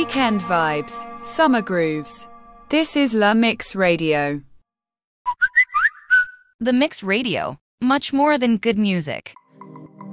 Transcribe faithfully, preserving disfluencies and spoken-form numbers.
weekend vibes, summer grooves. This is La Mix Radio. The Mix Radio, much more than good music.